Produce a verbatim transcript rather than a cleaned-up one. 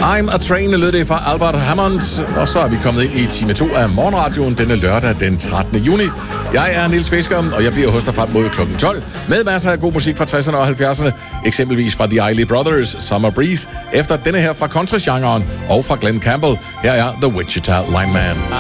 I'm a Train lød det fra Albert Hammond, og så er vi kommet ind i time to af Morgenradioen denne lørdag den trettende juni. Jeg er Niels Fisker, og jeg bliver hos dig frem mod klokken tolv med masser af god musik fra tresserne og halvfjerdserne, eksempelvis fra The Isley Brothers, Summer Breeze, efter denne her fra country-genren og fra Glenn Campbell. Her er The Wichita Lineman.